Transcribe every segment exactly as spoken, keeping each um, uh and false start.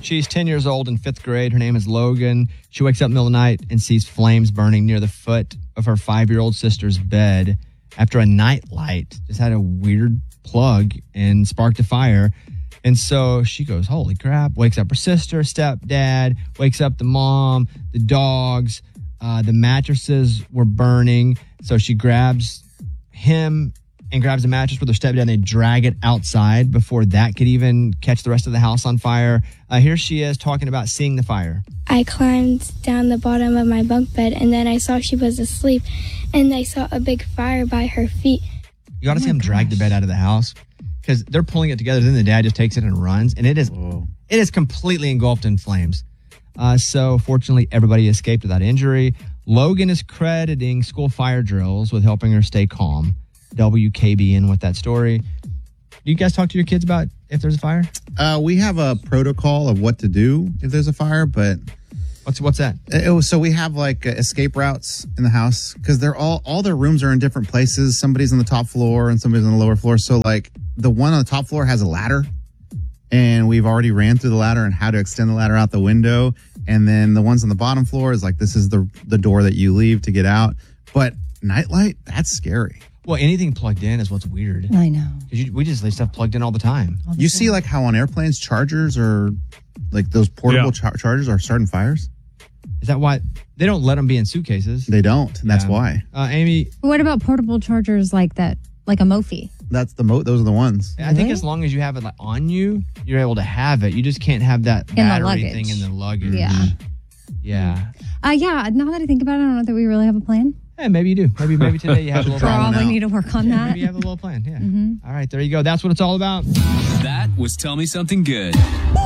She's ten years old in fifth grade. Her name is Logan. She wakes up in the middle of the night and sees flames burning near the foot of her five-year-old sister's bed after a night light just had a weird plug and sparked a fire. And so she goes, holy crap, wakes up her sister, stepdad, wakes up the mom, the dogs, uh, the mattresses were burning. So she grabs him and grabs a mattress with her stepdad and they drag it outside before that could even catch the rest of the house on fire. Uh, here she is talking about seeing the fire. I climbed down the bottom of my bunk bed and then I saw she was asleep and I saw a big fire by her feet. You got to Oh see him my drag the gosh. bed out of the house because they're pulling it together. Then the dad just takes it and runs and it is, Whoa. it is completely engulfed in flames. Uh, so fortunately, everybody escaped without injury. Logan is crediting school fire drills with helping her stay calm. W K B N with that story. Do you guys talk to your kids about if there's a fire? Uh, we have a protocol of what to do if there's a fire, but What's what's that? it was, so we have like uh, escape routes in the house because they're all all their rooms are in different places. Somebody's on the top floor and somebody's on the lower floor. So like the one on the top floor has a ladder, and we've already ran through the ladder and how to extend the ladder out the window. And then the ones on the bottom floor is like this is the the door that you leave to get out. But nightlight, that's scary. Well, anything plugged in is what's weird. I know. Because we just leave stuff plugged in all the time. All the You time. see like how on airplanes chargers are like those portable Yeah. char- chargers are starting fires. Is that why they don't let them be in suitcases? They don't. And that's Yeah. why. Uh, Amy, What about portable chargers like that, like a Mophie? That's the mo. Those are the ones. I think Really? as long as you have it like on you, you're able to have it. You just can't have that the battery luggage. thing in the luggage. Yeah. Yeah. Uh, yeah, now that I think about it, I don't know that we really have a plan. Hey, maybe you do. Maybe maybe today you have a little Draw one plan. Probably out. need to work on Yeah, that. maybe you have a little plan. Yeah. All right, there you go. That's what it's all about. That was Tell Me Something Good.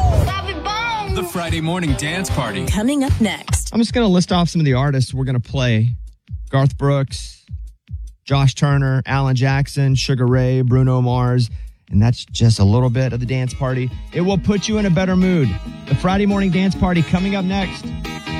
The Friday morning dance party. Coming up next. I'm just going to list off some of the artists we're going to play. Garth Brooks, Josh Turner, Alan Jackson, Sugar Ray, Bruno Mars. And that's just a little bit of the dance party. It will put you in a better mood. The Friday morning dance party coming up next.